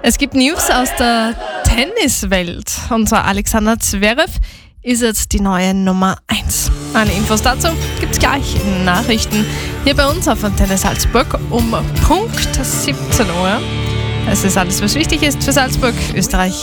Es gibt News aus der Tenniswelt. Unser Alexander Zverev ist jetzt die neue Nummer 1. Alle Infos dazu gibt's gleich in Nachrichten hier bei uns auf Antenne Salzburg um Punkt 17 Uhr. Es ist alles, was wichtig ist für Salzburg, Österreich